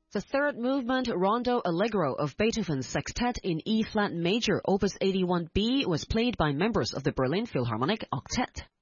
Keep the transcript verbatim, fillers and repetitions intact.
The third movement, Rondo Allegro of Beethoven's Sextet in E-flat major, Opus eighty-one B, was played by members of the Berlin Philharmonic Octet.